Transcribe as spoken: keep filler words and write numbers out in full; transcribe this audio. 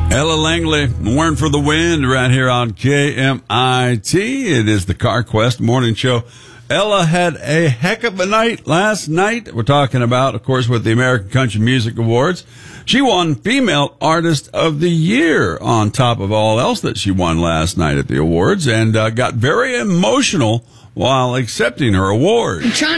Ella Langley, Mourn for the Wind, right here on K M I T. It is the CarQuest Morning Show. Ella had a heck of a night last night. We're talking about, of course, with the American Country Music Awards. She won Female Artist of the Year on top of all else that she won last night at the awards, and uh, got very emotional while accepting her award. I'm trying